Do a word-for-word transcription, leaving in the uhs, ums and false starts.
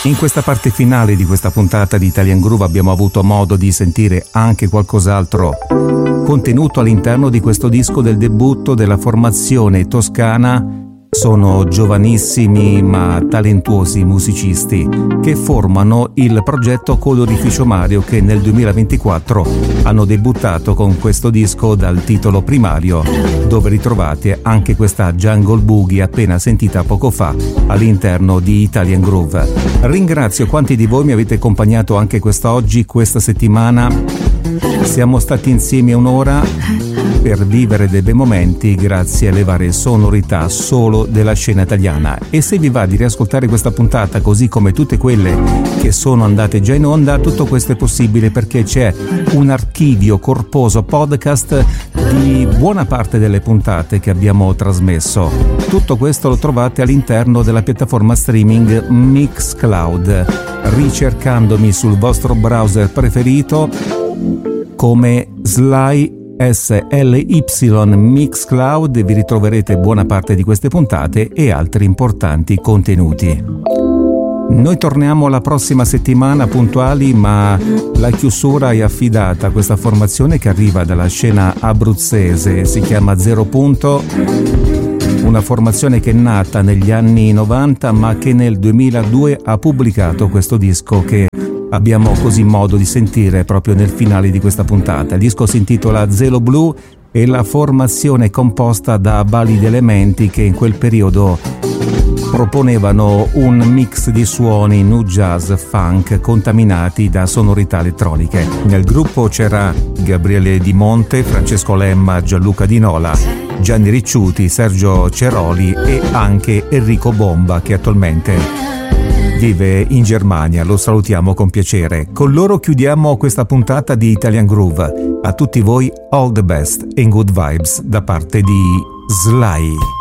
In questa parte finale di questa puntata di Italian Groove abbiamo avuto modo di sentire anche qualcos'altro contenuto all'interno di questo disco del debutto della formazione toscana. Sono giovanissimi ma talentuosi musicisti che formano il progetto Colorificio Mario, che nel duemilaventiquattro hanno debuttato con questo disco dal titolo primario, dove ritrovate anche questa Jungle Boogie appena sentita poco fa all'interno di Italian Groove. Ringrazio quanti di voi mi avete accompagnato anche quest'oggi, questa settimana. Siamo stati insieme un'ora per vivere dei bei momenti grazie alle varie sonorità solo della scena italiana. E se vi va di riascoltare questa puntata così come tutte quelle che sono andate già in onda, tutto questo è possibile perché c'è un archivio corposo podcast di buona parte delle puntate che abbiamo trasmesso. Tutto questo lo trovate all'interno della piattaforma streaming Mixcloud, ricercandomi sul vostro browser preferito come Sly S L Y Mixcloud. Vi ritroverete buona parte di queste puntate e altri importanti contenuti. Noi torniamo la prossima settimana puntuali, ma la chiusura è affidata a questa formazione che arriva dalla scena abruzzese, si chiama Zero Punto, una formazione che è nata negli anni novanta ma che nel duemiladue ha pubblicato questo disco che abbiamo così modo di sentire proprio nel finale di questa puntata. Il disco si intitola Zelo Blu e la formazione è composta da validi elementi che in quel periodo proponevano un mix di suoni nu jazz funk contaminati da sonorità elettroniche. Nel gruppo c'era Gabriele Di Monte, Francesco Lemma, Gianluca Di Nola, Gianni Ricciuti, Sergio Ceroli e anche Enrico Bomba, che attualmente vive in Germania. Lo salutiamo con piacere. Con loro chiudiamo questa puntata di Italian Groove. A tutti voi all the best and good vibes da parte di Sly.